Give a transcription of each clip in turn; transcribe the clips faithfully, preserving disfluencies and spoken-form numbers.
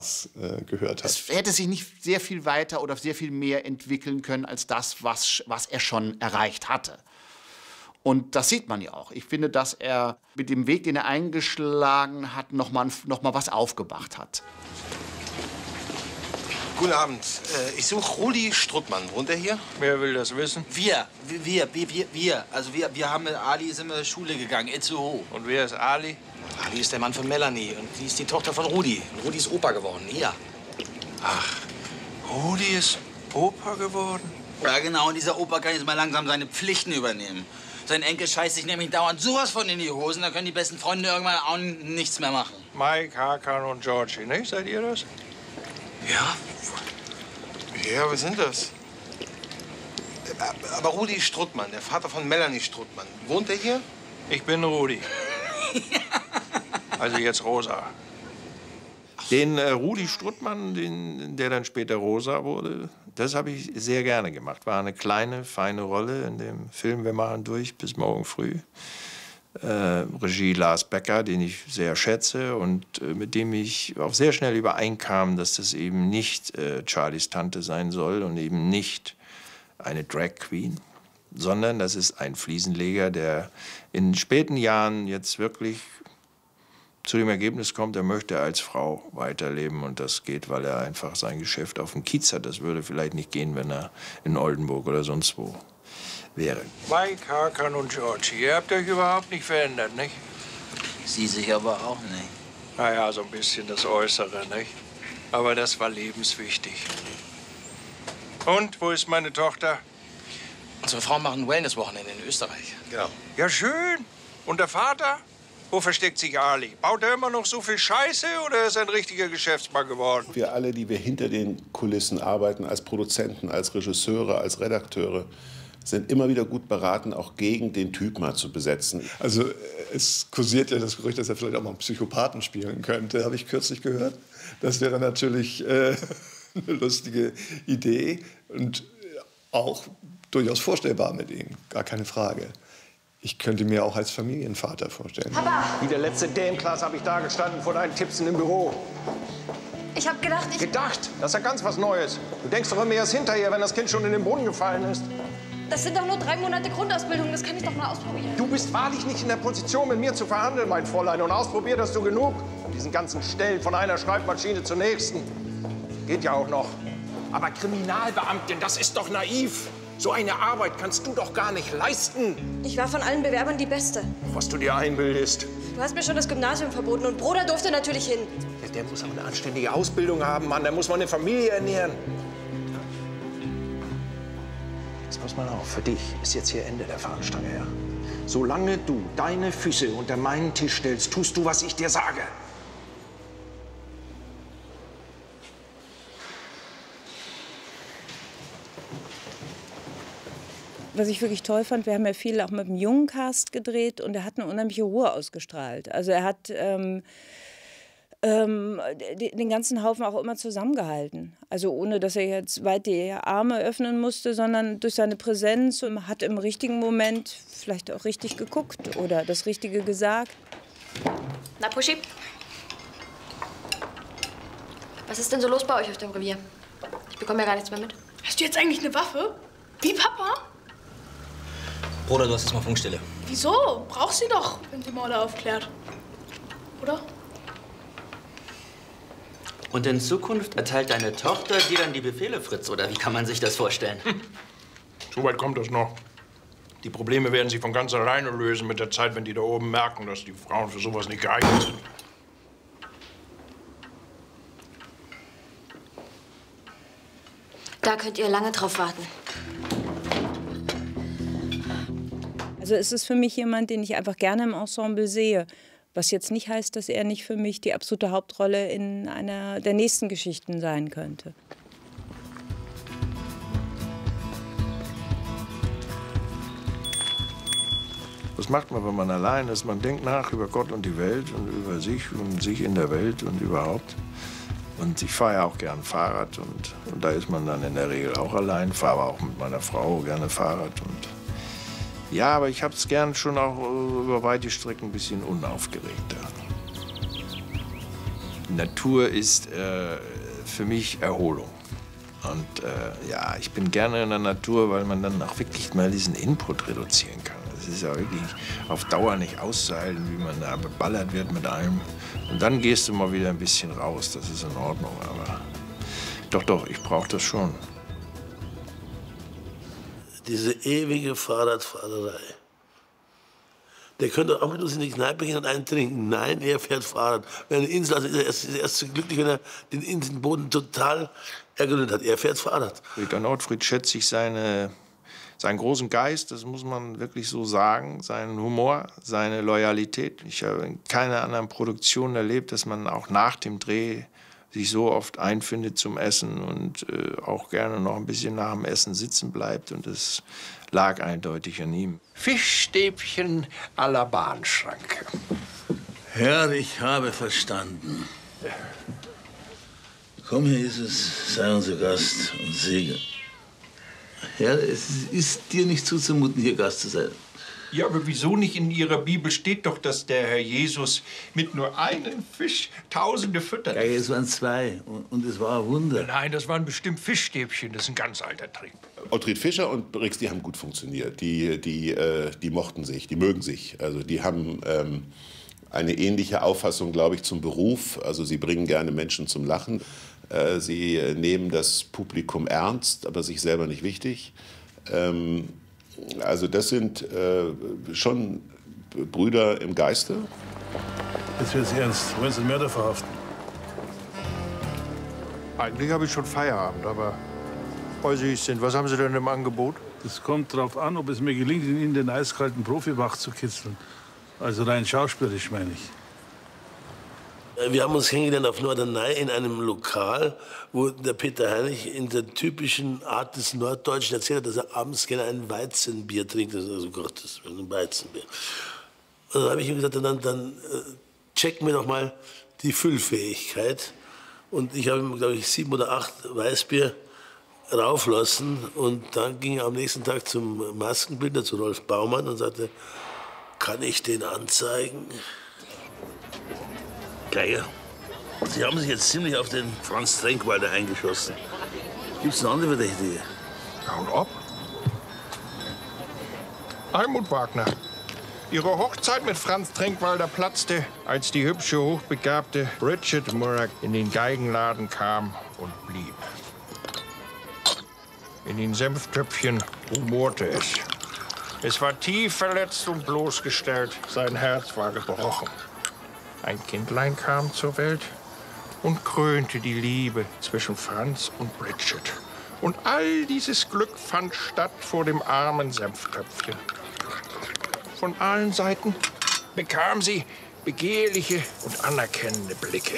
äh, gehört hat. Es hätte sich nicht sehr viel weiter oder sehr viel mehr entwickeln können als das, was, was er schon erreicht hatte. Und das sieht man ja auch. Ich finde, dass er mit dem Weg, den er eingeschlagen hat, noch mal, noch mal was aufgemacht hat. Guten Abend. Ich suche Rudi Struttmann. Wohnt er hier? Wer will das wissen? Wir. Wir. Wir. Wir. wir. Also wir, wir haben mit Ali sind wir in die Schule gegangen. Itzehoe. Und wer ist Ali? Ali ist der Mann von Melanie. Und die ist die Tochter von Rudi. Und Rudi ist Opa geworden. Ja. Ach, Rudi ist Opa geworden? Ja, genau. Und dieser Opa kann jetzt mal langsam seine Pflichten übernehmen. Sein Enkel scheißt sich nämlich dauernd sowas von in die Hosen. Da können die besten Freunde irgendwann auch nichts mehr machen. Mike, Hakan und Georgie, nicht? Seid ihr das? Ja. Ja, was sind das? Aber Rudi Struttmann, der Vater von Melanie Struttmann, wohnt er hier? Ich bin Rudi. Also jetzt Rosa. Den äh, Rudi Struttmann, den, der dann später Rosa wurde, das habe ich sehr gerne gemacht. War eine kleine, feine Rolle in dem Film Wir machen durch bis morgen früh. Äh, Regie Lars Becker, den ich sehr schätze und äh, mit dem ich auch sehr schnell übereinkam, dass das eben nicht äh, Charlies Tante sein soll und eben nicht eine Drag Queen, sondern das ist ein Fliesenleger, der in späten Jahren jetzt wirklich zu dem Ergebnis kommt, er möchte als Frau weiterleben. Und das geht, weil er einfach sein Geschäft auf dem Kiez hat. Das würde vielleicht nicht gehen, wenn er in Oldenburg oder sonst wo wäre. Mike, Hakan und Georgie, ihr habt euch überhaupt nicht verändert, nicht? Sie sich aber auch nicht. Na ja, so ein bisschen das Äußere, nicht? Aber das war lebenswichtig. Und, wo ist meine Tochter? Unsere Frauen machen Wellness-Wochenende in Österreich. Genau. Ja, schön. Und der Vater? Wo versteckt sich Ali? Baut er immer noch so viel Scheiße oder ist er ein richtiger Geschäftsmann geworden? Wir alle, die wir hinter den Kulissen arbeiten, als Produzenten, als Regisseure, als Redakteure, sind immer wieder gut beraten, auch gegen den Typ mal zu besetzen. Also es kursiert ja das Gerücht, dass er vielleicht auch mal einen Psychopathen spielen könnte, habe ich kürzlich gehört. Das wäre natürlich äh, eine lustige Idee und auch durchaus vorstellbar mit ihm, gar keine Frage. Ich könnte mir auch als Familienvater vorstellen. Papa! Wie der letzte Dämklass habe ich da gestanden vor deinen Tippsen im Büro. Ich habe gedacht, ich... Gedacht? Das ist ja ganz was Neues. Du denkst doch immer erst hinterher, wenn das Kind schon in den Brunnen gefallen ist. Das sind doch nur drei Monate Grundausbildung. Das kann ich doch mal ausprobieren. Du bist wahrlich nicht in der Position, mit mir zu verhandeln, mein Fräulein. Und ausprobiert hast du genug. An diesen ganzen Stellen von einer Schreibmaschine zur nächsten. Geht ja auch noch. Aber Kriminalbeamtin, das ist doch naiv. So eine Arbeit kannst du doch gar nicht leisten. Ich war von allen Bewerbern die Beste. Was du dir einbildest. Du hast mir schon das Gymnasium verboten und Bruder durfte natürlich hin. Ja, der muss aber eine anständige Ausbildung haben, Mann. Der muss mal eine Familie ernähren. Jetzt pass mal auf, für dich ist jetzt hier Ende der Fahnenstange, ja? Solange du deine Füße unter meinen Tisch stellst, tust du, was ich dir sage. Was ich wirklich toll fand, wir haben ja viel auch mit dem jungen Cast gedreht und er hat eine unheimliche Ruhe ausgestrahlt. Also er hat ähm, ähm, den ganzen Haufen auch immer zusammengehalten. Also ohne, dass er jetzt weit die Arme öffnen musste, sondern durch seine Präsenz und hat im richtigen Moment vielleicht auch richtig geguckt oder das Richtige gesagt. Na, Puschi? Was ist denn so los bei euch auf dem Revier? Ich bekomme ja gar nichts mehr mit. Hast du jetzt eigentlich eine Waffe? Wie Papa? Bruder, du hast jetzt mal Funkstille. Wieso? Brauchst sie doch, wenn sie Morde aufklärt. Oder? Und in Zukunft erteilt deine Tochter dir dann die Befehle, Fritz? Oder wie kann man sich das vorstellen? Hm. So weit kommt das noch. Die Probleme werden sich von ganz alleine lösen mit der Zeit, wenn die da oben merken, dass die Frauen für sowas nicht geeignet sind. Da könnt ihr lange drauf warten. Also es ist für mich jemand, den ich einfach gerne im Ensemble sehe. Was jetzt nicht heißt, dass er nicht für mich die absolute Hauptrolle in einer der nächsten Geschichten sein könnte. Was macht man, wenn man allein ist? Man denkt nach über Gott und die Welt und über sich und sich in der Welt und überhaupt. Und ich fahre ja auch gern Fahrrad und, und da ist man dann in der Regel auch allein. Fahre aber auch mit meiner Frau gerne Fahrrad. Und ja, aber ich habe es gern schon auch über weite Strecken ein bisschen unaufgeregter. Natur ist äh, für mich Erholung. Und äh, ja, ich bin gerne in der Natur, weil man dann auch wirklich mal diesen Input reduzieren kann. Es ist ja wirklich auf Dauer nicht auszuhalten, wie man da beballert wird mit allem. Und dann gehst du mal wieder ein bisschen raus, das ist in Ordnung. Aber doch, doch, ich brauche das schon. Diese ewige Fahrradfahrerei. Der könnte auch mit uns in die Kneipe gehen und einen trinken. Nein, er fährt Fahrrad. Wenn er eine Insel hat, ist er erst, ist er erst so glücklich, wenn er den Inselboden total ergründet hat. Er fährt Fahrrad. Peter Nordfried schätze ich seine, seinen großen Geist, das muss man wirklich so sagen, seinen Humor, seine Loyalität. Ich habe in keiner anderen Produktion erlebt, dass man auch nach dem Dreh sich so oft einfindet zum Essen und äh, auch gerne noch ein bisschen nach dem Essen sitzen bleibt. Und das lag eindeutig an ihm. Fischstäbchen à la Bahnschranke. Herr, ich habe verstanden. Komm, hier ist es, sei unser Gast und segne. Herr, es ist dir nicht zuzumuten, hier Gast zu sein. Ja, aber wieso nicht? In Ihrer Bibel steht doch, dass der Herr Jesus mit nur einem Fisch Tausende füttert. Ja, es waren zwei und, und es war ein Wunder. Nein, das waren bestimmt Fischstäbchen. Das ist ein ganz alter Trick. Ottfried Fischer und Brix, die haben gut funktioniert. Die, die, äh, die mochten sich, die mögen sich. Also die haben ähm, eine ähnliche Auffassung, glaube ich, zum Beruf. Also sie bringen gerne Menschen zum Lachen. Äh, sie äh, nehmen das Publikum ernst, aber sich selber nicht wichtig. Ähm, Also das sind äh, schon Brüder im Geiste. Jetzt wird's ernst. Wollen Sie den Mörder verhaften? Eigentlich habe ich schon Feierabend, aber weil Sie es sind, was haben Sie denn im Angebot? Das kommt darauf an, ob es mir gelingt, ihn in den eiskalten Profi wach zu kitzeln. Also rein schauspielerisch, meine ich. Wir haben uns kennengelernt auf Norderney in einem Lokal, wo der Peter Heinrich in der typischen Art des Norddeutschen erzählt hat, dass er abends gerne ein Weizenbier trinkt. Das ist also Gottes Willen, ein Weizenbier. Und dann habe ich ihm gesagt, dann, dann äh, checken wir doch mal die Füllfähigkeit. Und ich habe ihm, glaube ich, sieben oder acht Weißbier rauflassen. Und dann ging er am nächsten Tag zum Maskenbildner, zu Rolf Baumann, und sagte, kann ich den anzeigen? Geiger, Sie haben sich jetzt ziemlich auf den Franz Trenkwalder eingeschossen. Gibt es eine andere Verdächtige? Ja, und ob? Almut Wagner. Ihre Hochzeit mit Franz Trenkwalder platzte, als die hübsche, hochbegabte Bridget Murray in den Geigenladen kam und blieb. In den Senftöpfchen rumorte es. Es war tief verletzt und bloßgestellt. Sein Herz war gebrochen. Ein Kindlein kam zur Welt und krönte die Liebe zwischen Franz und Bridget. Und all dieses Glück fand statt vor dem armen Senftöpfchen. Von allen Seiten bekam sie begehrliche und anerkennende Blicke.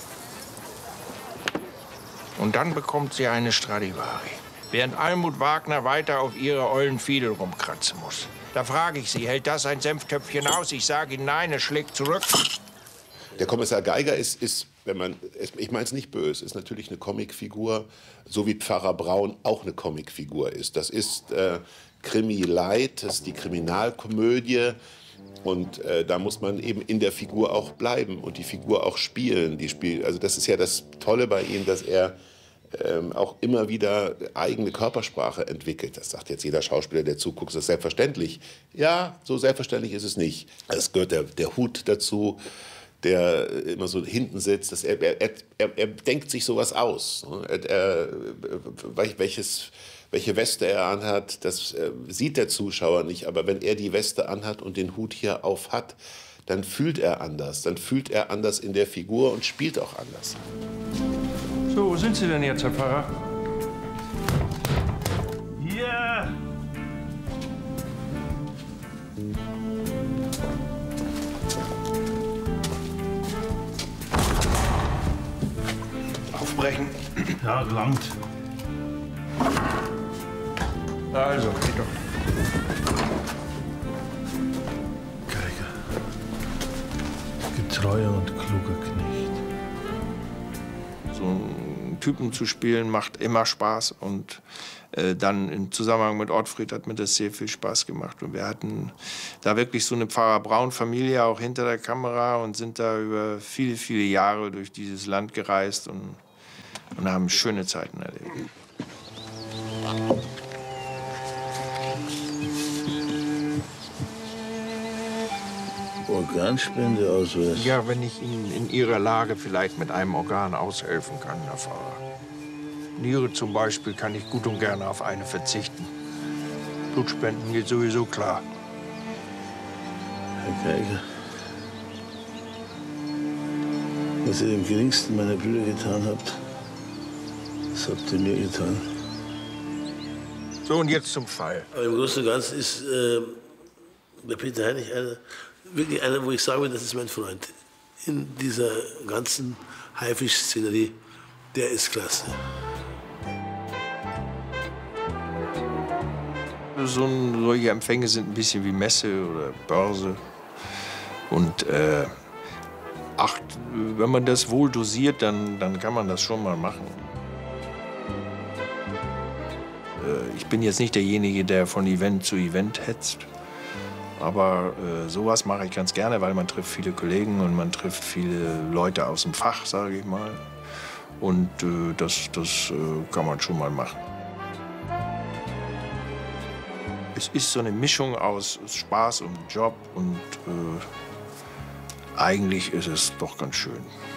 Und dann bekommt sie eine Stradivari, während Almut Wagner weiter auf ihrer ollen Fiedel rumkratzen muss. Da frage ich sie, hält das ein Senftöpfchen aus? Ich sage Ihnen, nein, es schlägt zurück. Der Kommissar Geiger ist, ist wenn man, ich meine es nicht böse, ist natürlich eine Comicfigur, so wie Pfarrer Braun auch eine Comicfigur ist. Das ist äh, Krimi-Light, das ist die Kriminalkomödie. Und äh, da muss man eben in der Figur auch bleiben und die Figur auch spielen. Die Spiel, also das ist ja das Tolle bei ihm, dass er ähm, auch immer wieder eigene Körpersprache entwickelt. Das sagt jetzt jeder Schauspieler, der zuguckt, das ist selbstverständlich. Ja, so selbstverständlich ist es nicht. Es gehört der, der Hut dazu, der immer so hinten sitzt. Dass er, er, er, er denkt sich sowas aus. Er, er, welches, welche Weste er anhat, das sieht der Zuschauer nicht. Aber wenn er die Weste anhat und den Hut hier auf hat, dann fühlt er anders. Dann fühlt er anders in der Figur und spielt auch anders. So, wo sind Sie denn jetzt, Herr Pfarrer? Ja! Aufbrechen. Ja, gelangt. Also, geht doch. Geiger. Getreuer und kluger Knecht. So ein Typen zu spielen macht immer Spaß. Und äh, dann im Zusammenhang mit Ottfried hat mir das sehr viel Spaß gemacht. Und wir hatten da wirklich so eine Pfarrer-Braun-Familie auch hinter der Kamera und sind da über viele, viele Jahre durch dieses Land gereist und, und haben schöne Zeiten erlebt. Organspende auswählen? Ja, wenn ich Ihnen in Ihrer Lage vielleicht mit einem Organ aushelfen kann, Herr Pfarrer. Niere zum Beispiel kann ich gut und gerne auf eine verzichten. Blutspenden geht sowieso klar. Herr Geiger, was ihr dem geringsten meiner Brüder getan habt, das habt ihr mir getan. So, und jetzt zum Fall. Aber im Großen und Ganzen ist äh, der Peter Heinrich einer, wirklich einer, wo ich sagen will, das ist mein Freund. In dieser ganzen Haifisch-Szenerie, der ist klasse. So ein, solche Empfänge sind ein bisschen wie Messe oder Börse. Und äh, ach, wenn man das wohl dosiert, dann, dann kann man das schon mal machen. Äh, ich bin jetzt nicht derjenige, der von Event zu Event hetzt. Aber äh, sowas mache ich ganz gerne, weil man trifft viele Kollegen und man trifft viele Leute aus dem Fach, sage ich mal. Und äh, das, das äh, kann man schon mal machen. Es ist so eine Mischung aus Spaß und Job und äh, eigentlich ist es doch ganz schön.